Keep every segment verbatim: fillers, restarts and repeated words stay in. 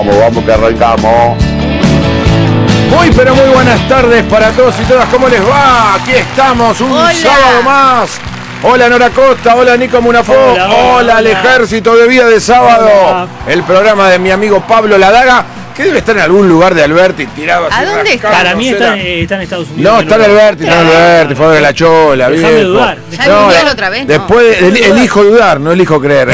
Vamos, vamos que arrancamos. Muy pero muy buenas tardes para todos y todas, ¿cómo les va? Aquí estamos, un hola. sábado más. Hola Nora Costa, hola Nico Munafó, hola, hola, hola al Ejército de Vida de Sábado. Hola. El programa de mi amigo Pablo Ladaga, que debe estar en algún lugar de Alberti tirado así. ¿A dónde está? Para mí está, eh, está en Estados Unidos. No, está en Alberti, está en Alberti, fue de la chola, Déjame viejo. dudar. ¿Ya No, mundial otra vez? Después, No. el, elijo dudar, no elijo creer.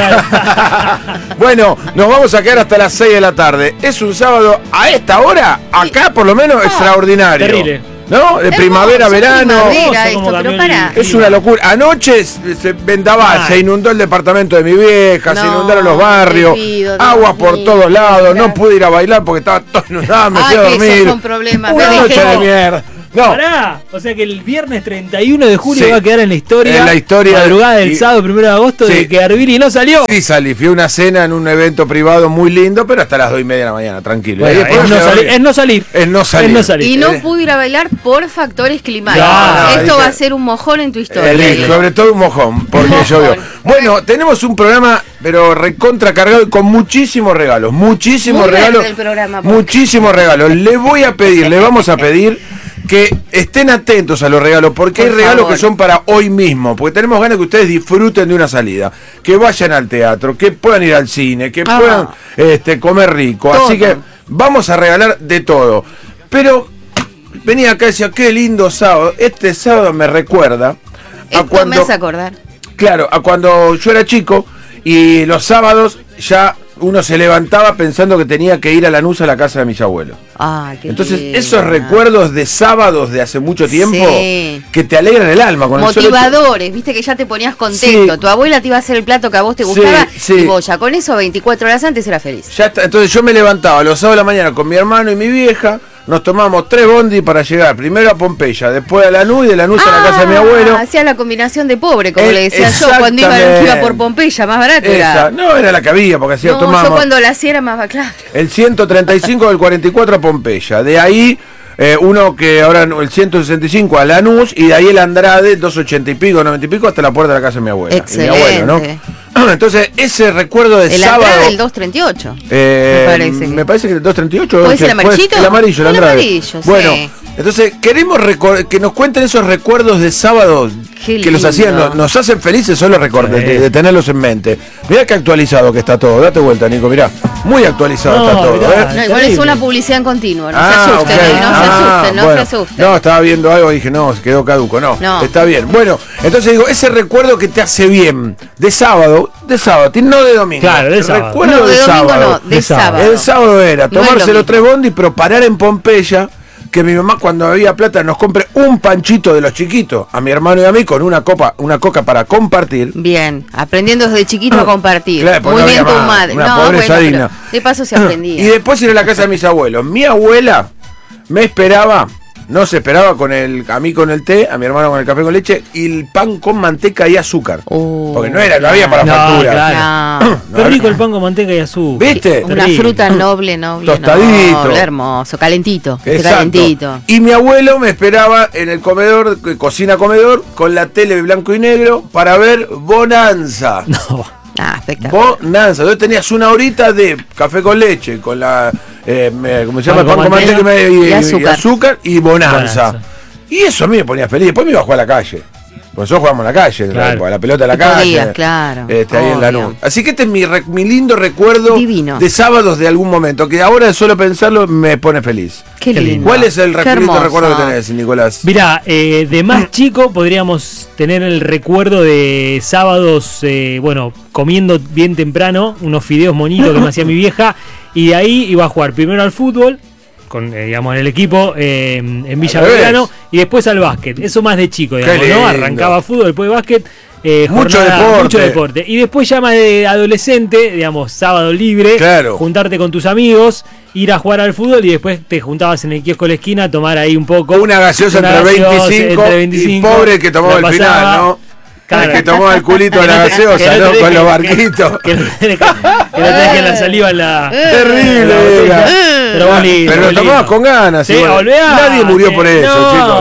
Bueno, nos vamos a quedar hasta las seis de la tarde. Es un sábado a esta hora, acá por lo menos, Ah, extraordinario. terrible. ¿No? De primavera, Hermoso, verano. primavera, Hermoso, como esto, pero cambió el- para. Es una locura. Anoche se vendaval, Ah. se inundó el departamento de mi vieja, se No, inundaron los barrios, te pido, Dios agua por mío, todos lados, no gracias. pude ir a bailar porque estaba todo inundado, me Ay, fui a que dormir. esos son problemas, Una me noche dejé- de mierda. No, Pará, o sea que el viernes treinta y uno de julio Sí. va a quedar en la historia. En la historia Madrugada del y- sábado primero de agosto Sí. de que Arviri no salió. sí salí, fui a una cena en un evento privado muy lindo, pero hasta las dos y media de la mañana, tranquilo. Bueno, Y después es, me no fui a salir, dormir. es no salir. Es no salir. Es no salir. Y no Eh. pude ir a bailar por factores climáticos. No, no, Esto dije- va a ser un mojón en tu historia. El- sobre todo un mojón, porque Mojón. llovió. Bueno, tenemos un programa, pero recontra cargado y con muchísimos regalos. Muchísimos Muy verde regalos. el programa, porque- Muchísimos regalos. Le voy a pedir, le vamos a pedir que estén atentos a los regalos, porque Por hay regalos favor. que son para hoy mismo, porque tenemos ganas que ustedes disfruten de una salida, que vayan al teatro, que puedan ir al cine, que Ah. puedan este, comer rico. Todo. Así que vamos a regalar de todo. Pero venía acá y decía, qué lindo sábado. Este sábado me recuerda a Esto cuando... me hace acordar. Claro, a cuando yo era chico y los sábados ya uno se levantaba pensando que tenía que ir a Lanús a la casa de mis abuelos. Ay, qué Entonces, lindo. esos recuerdos de sábados de hace mucho tiempo Sí. que te alegran el alma. Con el solo hecho- Motivadores, viste que ya te ponías contento. Sí. Tu abuela te iba a hacer el plato que a vos te Sí, gustaba sí. y vos ya con eso veinticuatro horas antes eras feliz. Ya está, entonces yo me levantaba los sábados de la mañana con mi hermano y mi vieja, nos tomamos tres bondi para llegar primero a Pompeya, después a Lanús y de Lanús a la casa de mi abuelo. Hacía la combinación de pobre, como Eh, le decía yo cuando iba, exactamente. iba por Pompeya, más barato Esa, era. no, era la que había, porque así No, yo tomamos. cuando la hacía era más barato. Claro. El ciento treinta y cinco del cuarenta y cuatro a Pompeya. De ahí eh, uno que ahora no, el ciento sesenta y cinco a Lanús y de ahí el Andrade, doscientos ochenta y pico, noventa y pico hasta la puerta de la casa de mi abuela. Excelente. Y mi abuelo, ¿no? Entonces, ese recuerdo de El sábado. Andrade del doscientos treinta y ocho. eh, me parece que- me parece que el doscientos treinta y ocho. ¿Puede que ser el fue amarillito? El amarillo, el El Andrade. amarillo, sí. Bueno, entonces queremos recor- que nos cuenten esos recuerdos de sábado Qué que los lindo. hacían, nos, nos hacen felices solo recordar, Sí. de, de tenerlos en mente. Mirá qué actualizado que está todo. Date vuelta, Nico, mirá. Muy actualizado No, está todo. mirá. ¿eh? No, igual es terrible. una publicidad en continuo, no Ah, se asusten, ok. eh, no se Ah, asusten, no bueno. se asusten. No, estaba viendo algo y dije, no, se quedó caduco. No, No. está bien. Bueno, entonces digo, ese recuerdo que te hace bien de sábado, de sábado, no de domingo. Claro, de sábado. Recuerdo No, de de domingo sábado. no, de De sábado. sábado. El sábado era No es tomarse lo los mismo. tres bondi, pero parar en Pompeya, que mi mamá cuando había plata nos compre un panchito de los chiquitos, a mi hermano y a mí, con una copa, una coca para compartir. Bien, aprendiendo desde chiquito a compartir. Claro, porque Muy no bien había tu más, madre. una No, pobreza bueno, digna. pero de paso se aprendía. Y después ir a la casa de mis abuelos. Mi abuela me esperaba, no se esperaba con el, a mí con el té, a mi hermano con el café con leche y el pan con manteca y azúcar. Oh, Porque no era, no había para No, factura. claro. No. Qué rico el pan con manteca y azúcar. ¿Viste? Una Terrible. fruta noble, noble. Tostadito. Noble, hermoso, calentito. este Exacto. Calentito. Y mi abuelo me esperaba en el comedor, eh, cocina comedor, con la tele blanco y negro para ver Bonanza. No. Ah, espectacular. Bonanza. Entonces tenías una horita de café con leche, con la, eh, me- ¿cómo se llama? Pan Pan con con manteca y, manteca y- y y azúcar. azúcar y bonanza. Bonanza. Y eso a mí me ponía feliz. Después me iba a jugar a la calle. Pues nosotros jugamos en la calle, en la Claro. época, a la pelota de la Y calle. podías, claro, Este, ahí en obvio. Lanús. Así que este es mi, re- mi lindo recuerdo Divino. de sábados de algún momento, que ahora de solo pensarlo me pone feliz. Qué Qué lindo. lindo. ¿Cuál es el Qué re- lindo hermoso. recuerdo que tenés, Nicolás? Mirá, eh, de más chico podríamos tener el recuerdo de sábados, eh, bueno, comiendo bien temprano, unos fideos monitos que me hacía mi vieja, y de ahí iba a jugar primero al fútbol, con eh, digamos en el equipo eh, en Villa Al revés. Belgrano, y después al básquet. Eso más de chico, digamos, lindo. ¿no? Arrancaba fútbol, después básquet. Eh, Mucho jornada- deporte. mucho deporte. Y después ya más de adolescente, digamos, sábado libre, Claro. juntarte con tus amigos, ir a jugar al fútbol y después te juntabas en el kiosco de la esquina a tomar ahí un poco. Una gaseosa Una entre gaseosa veinticinco, entre y veinticinco, pobre el que tomaba la el final, pasaba. ¿no? Claro. El que tomaba el culito de la Que no te- gaseosa, que no ¿no? te Con deje- los barquitos. Que, que no te deje- que no te deje la saliva en la. Terrible. en la botella. era. Pero bonito. Pero lo bonito. tomabas con ganas. Sí, igual. olvidate. Nadie murió por eso, no. chicos.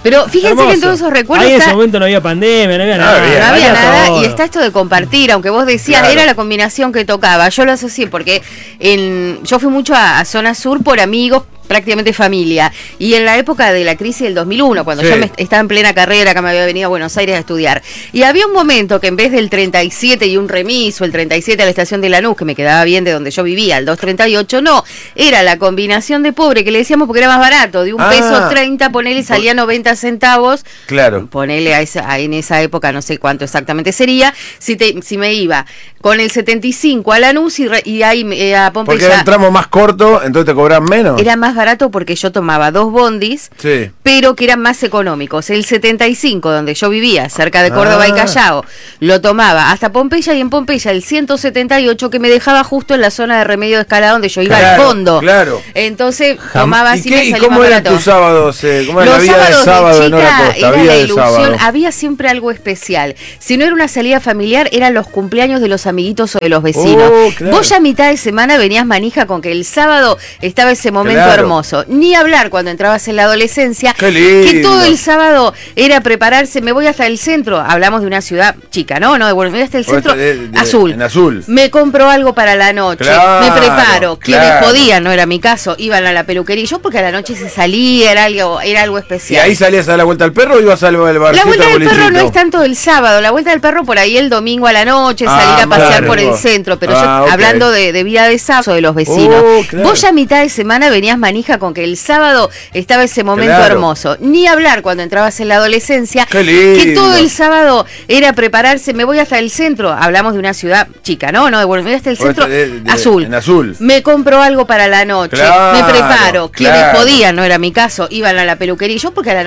Pero fíjense Hermoso. que en todos esos recuerdos Ahí en está- ese momento no había pandemia, no había No nada. había, no había nada todo. y está esto de compartir, aunque vos decías, Claro. era la combinación que tocaba. Yo lo asocié porque en, yo fui mucho a, a zona sur por amigos, prácticamente familia, y en la época de la crisis del dos mil uno, cuando Sí. yo me, estaba en plena carrera, que me había venido a Buenos Aires a estudiar, y había un momento que en vez del treinta y siete y un remis, o el treinta y siete a la estación de Lanús, que me quedaba bien de donde yo vivía, el doscientos treinta y ocho, no, era la combinación de pobre, que le decíamos porque era más barato, de un Ah. peso treinta, ponele, salía noventa centavos, Claro. ponele a esa, a- en esa época, no sé cuánto exactamente sería, si, te, si me iba con el setenta y cinco a Lanús y, re- y ahí eh, a Porque era Pompeya, un tramo más corto, entonces te cobran menos. era más barato porque yo tomaba dos bondis, Sí. pero que eran más económicos. El setenta y cinco, donde yo vivía, cerca de Córdoba Ah. y Callao, lo tomaba hasta Pompeya, y en Pompeya el ciento setenta y ocho, que me dejaba justo en la zona de Remedio de Escalada, donde yo iba Claro, al fondo. claro. Entonces Jam- tomaba ¿Y, así, qué- me y salía cómo más eran barato. tus sábados? Eh, ¿Cómo era Los la vida de sábados sábado de en Nora chica Costa? era Vida la de ilusión, sábado. había siempre algo especial. Si no era una salida familiar, eran los cumpleaños de los amiguitos o de los vecinos. Oh, claro. Vos ya a mitad de semana venías manija con que el sábado estaba ese momento Claro. hermoso. Ni hablar cuando entrabas en la adolescencia, Qué lindo. que todo el sábado era prepararse, me voy hasta el centro, hablamos de una ciudad chica, ¿no? No, de Buenos Aires, hasta el O centro, este de- de- azul. en azul. Me compro algo para la noche, Claro, me preparo, quienes claro. podían, no era mi caso, iban a la peluquería, y yo porque a la noche se salía, era algo, era algo ¿Y especial. ahí salías a dar la vuelta al perro o ibas al al barcito La vuelta al del perro no bolichito? es tanto el sábado, la vuelta del perro por ahí el domingo a la noche, Ah, salir a pasear claro. por el centro, pero Ah, yo ok. hablando de, de vida de sábado, de los vecinos. Oh, claro. Vos ya a mitad de semana venías manija con que el sábado estaba ese momento Claro. hermoso. Ni hablar cuando entrabas en la adolescencia, Qué lindo. que todo el sábado era prepararse, me voy hasta el centro, hablamos de una ciudad chica, ¿no? No, de Buenos Aires hasta el O centro, este de- de- azul. en azul. Me compro algo para la noche, Claro, me preparo, quienes claro. podían, no era mi caso, iban a la peluquería, y yo porque a la